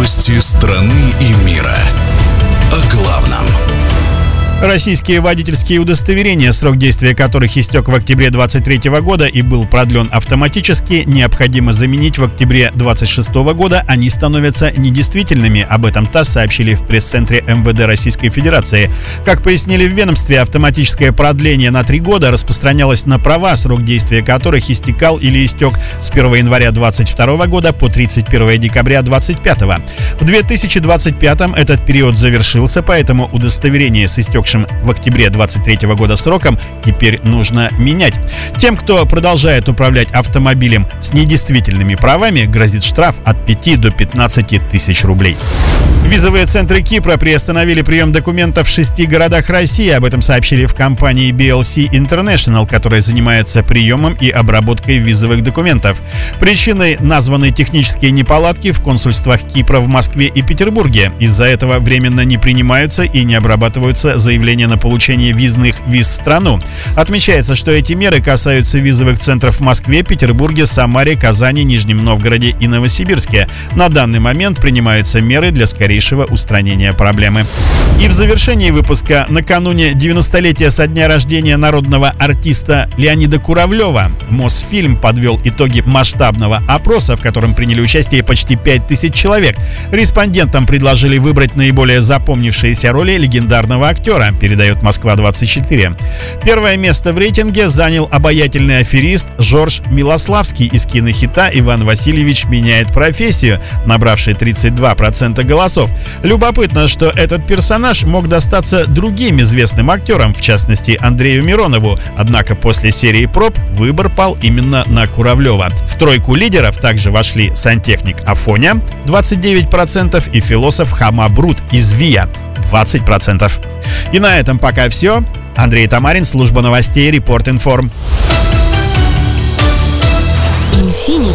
Новости страны и мира. О главном. Российские водительские удостоверения, срок действия которых истек в октябре 2023 года и был продлен автоматически, необходимо заменить в октябре 2026 года. Они становятся недействительными. Об этом ТАСС сообщили в пресс-центре МВД Российской Федерации. Как пояснили в ведомстве, автоматическое продление на 3 года распространялось на права, срок действия которых истекал или истек с 1 января 2022 года по 31 декабря 2025. В 2025 этот период завершился, поэтому удостоверение с истекшим в октябре 2023 года сроком теперь нужно менять. Тем, кто продолжает управлять автомобилем с недействительными правами, грозит штраф от 5 до 15 тысяч рублей. Визовые центры Кипра приостановили прием документов в 6 городах России. Об этом сообщили в компании BLC International, которая занимается приемом и обработкой визовых документов. Причиной названы технические неполадки в консульствах Кипра в Москве и Петербурге. Из-за этого временно не принимаются и не обрабатываются заявления на получение визных виз в страну. Отмечается, что эти меры касаются визовых центров в Москве, Петербурге, Самаре, Казани, Нижнем Новгороде и Новосибирске. На данный момент принимаются меры для скорейшего устранения проблемы. И в завершении выпуска, накануне 90-летия со дня рождения народного артиста Леонида Куравлева, Мосфильм подвел итоги масштабного опроса, в котором приняли участие почти 5000 человек. Респондентам предложили выбрать наиболее запомнившиеся роли легендарного актера, передает Москва-24. Первое место в рейтинге занял обаятельный аферист Жорж Милославский из кинохита «Иван Васильевич меняет профессию», набравший 32% голосов. Любопытно, что этот персонаж мог достаться другим известным актерам, в частности Андрею Миронову, однако после серии проб выбор пал именно на Куравлева. В тройку лидеров также вошли сантехник Афоня 29% и философ Хама Брут из ВИА 20%. И на этом пока все. Андрей Тамарин, служба новостей, Репорт Информ. Infinity.